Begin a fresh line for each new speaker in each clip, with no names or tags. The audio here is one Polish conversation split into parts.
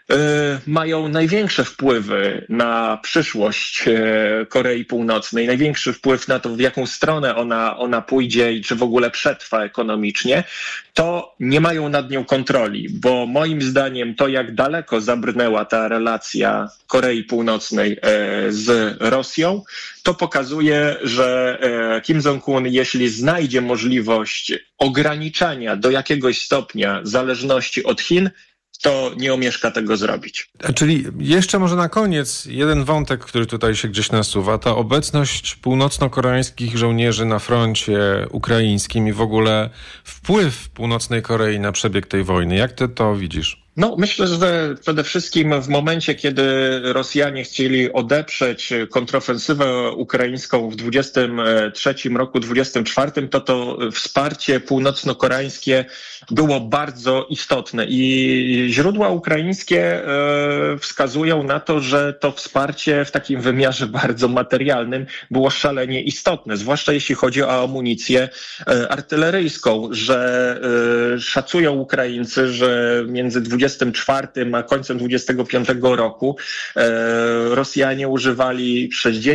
mają największe wpływy na przyszłość Korei Północnej, największy wpływ na to, w jaką stronę ona pójdzie i czy w ogóle przetrwa ekonomicznie, to nie mają nad nią kontroli, bo moim zdaniem to, jak daleko zabrnęła ta relacja Korei Północnej z Rosją, to pokazuje, że Kim Jong-un, jeśli znajdzie możliwość ograniczania do jakiegoś stopnia zależności od Chin, to nie omieszka tego zrobić.
Czyli jeszcze może na koniec jeden wątek, który tutaj się gdzieś nasuwa, ta obecność północno-koreańskich żołnierzy na froncie ukraińskim i w ogóle wpływ Północnej Korei na przebieg tej wojny. Jak ty to widzisz?
No, myślę, że przede wszystkim w momencie, kiedy Rosjanie chcieli odeprzeć kontrofensywę ukraińską w 23 roku, 24, to wsparcie północno-koreańskie było bardzo istotne i źródła ukraińskie wskazują na to, że to wsparcie w takim wymiarze bardzo materialnym było szalenie istotne, zwłaszcza jeśli chodzi o amunicję artyleryjską, że szacują Ukraińcy, że między 24 a końcem 25 roku Rosjanie używali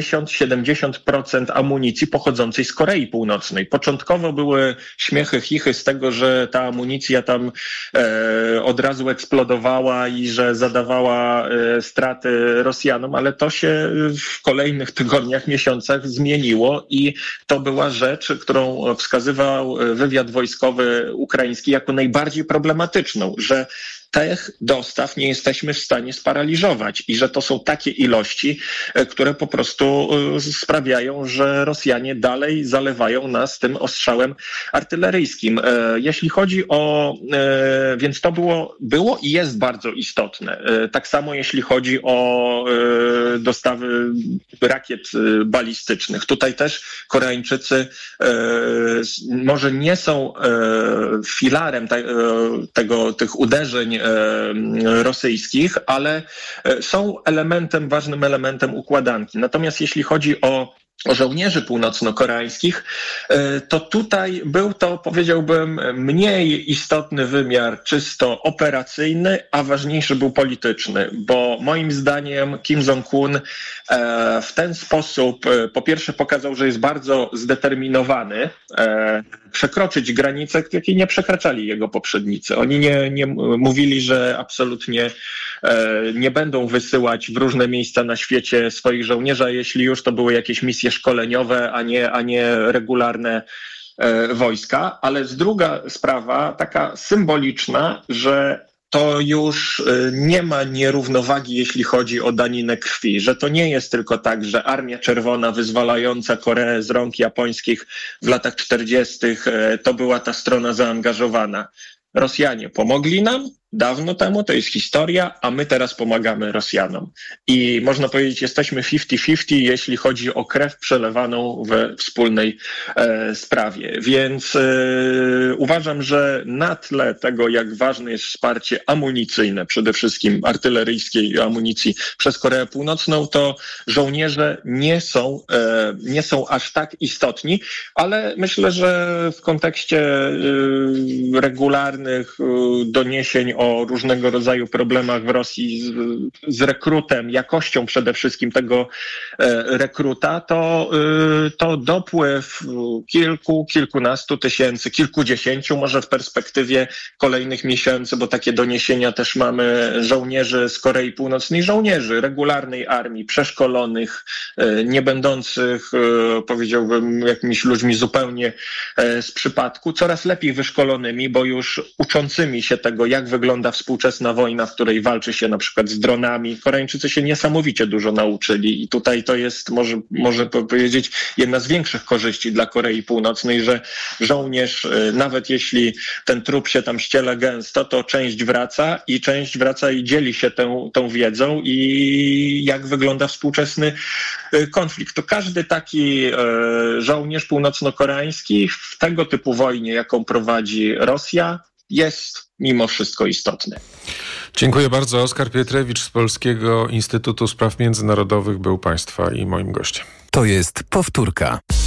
60-70% amunicji pochodzącej z Korei Północnej. Początkowo były śmiechy, chichy z tego, że ta amunicja tam od razu eksplodowała i że zadawała straty Rosjanom, ale to się w kolejnych tygodniach, miesiącach zmieniło i to była rzecz, którą wskazywał wywiad wojskowy ukraiński jako najbardziej problematyczną, że tych dostaw nie jesteśmy w stanie sparaliżować i że to są takie ilości, które po prostu sprawiają, że Rosjanie dalej zalewają nas tym ostrzałem artyleryjskim. Jeśli chodzi o... Więc to było i jest bardzo istotne. Tak samo jeśli chodzi o dostawy rakiet balistycznych. Tutaj też Koreańczycy może nie są filarem tych uderzeń rosyjskich, ale są ważnym elementem układanki. Natomiast jeśli chodzi o żołnierzy północno-koreańskich, to tutaj był to, powiedziałbym, mniej istotny wymiar czysto operacyjny, a ważniejszy był polityczny, bo moim zdaniem Kim Jong-un w ten sposób po pierwsze pokazał, że jest bardzo zdeterminowany przekroczyć granicę, jakiej nie przekraczali jego poprzednicy. Oni nie mówili, że absolutnie nie będą wysyłać w różne miejsca na świecie swoich żołnierzy, a jeśli już to były jakieś misje szkoleniowe, a nie regularne wojska. Ale druga sprawa, taka symboliczna, że to już nie ma nierównowagi, jeśli chodzi o daninę krwi, że to nie jest tylko tak, że Armia Czerwona wyzwalająca Koreę z rąk japońskich w latach 40. to była ta strona zaangażowana. Rosjanie pomogli nam dawno temu, to jest historia, a my teraz pomagamy Rosjanom. I można powiedzieć, jesteśmy 50-50, jeśli chodzi o krew przelewaną we wspólnej sprawie. Więc uważam, że na tle tego, jak ważne jest wsparcie amunicyjne, przede wszystkim artyleryjskiej amunicji przez Koreę Północną, to żołnierze nie są aż tak istotni, ale myślę, że w kontekście regularnych doniesień o różnego rodzaju problemach w Rosji z rekrutem, jakością przede wszystkim tego rekruta, to dopływ kilkunastu tysięcy, kilkudziesięciu może w perspektywie kolejnych miesięcy, bo takie doniesienia też mamy, żołnierzy z Korei Północnej, żołnierzy regularnej armii, przeszkolonych, nie będących, powiedziałbym, jakimiś ludźmi zupełnie z przypadku, coraz lepiej wyszkolonymi, bo już uczącymi się tego, jak wygląda współczesna wojna, w której walczy się na przykład z dronami. Koreańczycy się niesamowicie dużo nauczyli i tutaj to jest, może powiedzieć, jedna z większych korzyści dla Korei Północnej, że żołnierz, nawet jeśli ten trup się tam ściele gęsto, to część wraca i dzieli się tą wiedzą i jak wygląda współczesny konflikt. To każdy taki żołnierz północno-koreański w tego typu wojnie, jaką prowadzi Rosja, jest mimo wszystko istotny.
Dziękuję bardzo. Oskar Pietrewicz z Polskiego Instytutu Spraw Międzynarodowych był Państwa i moim gościem.
To jest powtórka.